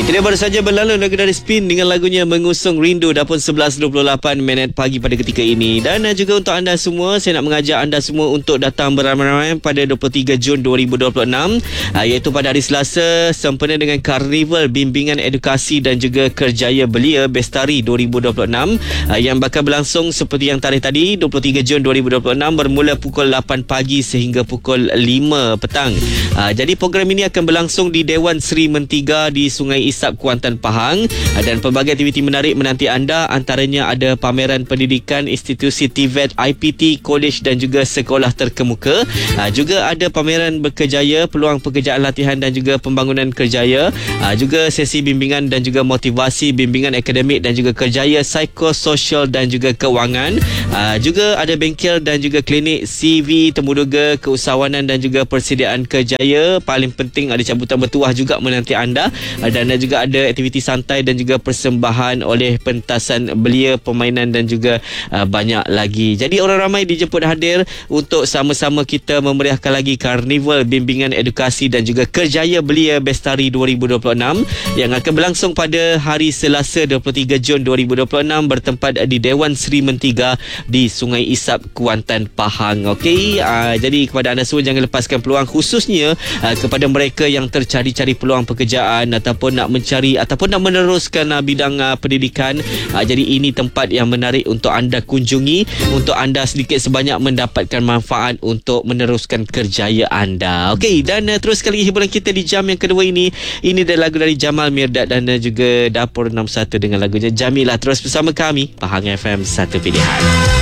Itu dia baru saja berlalu lagu dari Spin dengan lagunya Mengusung Rindu dah pun 11.28 minit pagi pada ketika ini. Dan juga untuk anda semua, saya nak mengajak anda semua untuk datang beramai-ramai pada 23 Jun 2026, iaitu pada hari Selasa, sempena dengan Karnival Bimbingan Edukasi dan juga Kerjaya Belia Bestari 2026 yang bakal berlangsung seperti yang tarikh tadi, 23 Jun 2026, bermula pukul 8 pagi sehingga pukul 5 petang. Jadi program ini akan berlangsung di Dewan Seri Mentiga di Sungai Isap, Kuantan, Pahang, dan pelbagai aktiviti menarik menanti anda. Antaranya ada pameran pendidikan, institusi TVET, IPT, kolej dan juga sekolah terkemuka. Juga ada pameran berkerjaya, peluang pekerjaan latihan dan juga pembangunan kerjaya. Juga sesi bimbingan dan juga motivasi, bimbingan akademik dan juga kerjaya, psikososial dan juga kewangan. Juga ada bengkel dan juga klinik, CV, temuduga, keusahawanan dan juga persediaan kerjaya. Paling penting ada cabutan bertuah juga menanti anda, dan juga ada aktiviti santai dan juga persembahan oleh pentasan belia, permainan dan juga banyak lagi. Jadi orang ramai dijemput hadir untuk sama-sama kita memeriahkan lagi Karnival Bimbingan Edukasi dan juga Kerjaya Belia Bestari 2026 yang akan berlangsung pada hari Selasa 23 Jun 2026 bertempat di Dewan Seri Mentiga di Sungai Isap, Kuantan, Pahang. Okey, jadi kepada anda semua jangan lepaskan peluang, khususnya kepada mereka yang tercari-cari peluang pekerjaan ataupun nak mencari ataupun nak meneruskan bidang pendidikan. Jadi ini tempat yang menarik untuk anda kunjungi, untuk anda sedikit sebanyak mendapatkan manfaat untuk meneruskan kerjaya anda. Okey, dan teruskan lagi hiburan kita di jam yang kedua ini. Ini adalah lagu dari Jamal Mirdad dan juga Dapur 61 dengan lagunya Jamilah. Terus bersama kami, Pahang FM, satu pilihan.